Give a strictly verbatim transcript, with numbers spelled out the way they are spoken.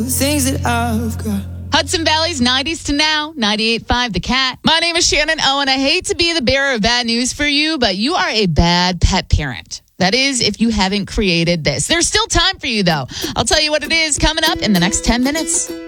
Things that I've got. Hudson Valley's nineties to now, ninety-eight point five The Cat. My name is Shannon Owen. I hate to be the bearer of bad news for you, but you are a bad pet parent. That is, if you haven't created this. There's still time for you, though. I'll tell you what it is coming up in the next ten minutes.